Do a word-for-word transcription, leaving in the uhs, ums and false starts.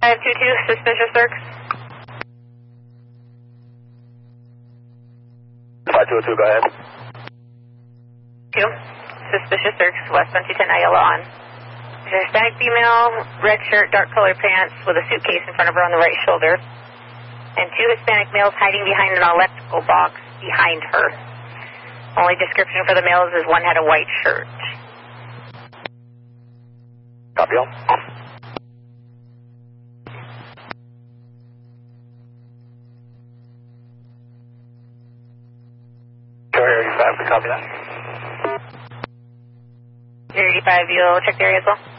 five two two, suspicious search. five two two, go ahead. Two, suspicious search, west one two ten Ayala on. There's a Hispanic female, red shirt, dark colored pants, with a suitcase in front of her on the right shoulder. And two Hispanic males hiding behind an electrical box behind her. Only description for the males is one had a white shirt. Copy all. Area eighty-five, copy that. Area eighty-five, you'll check the area as well?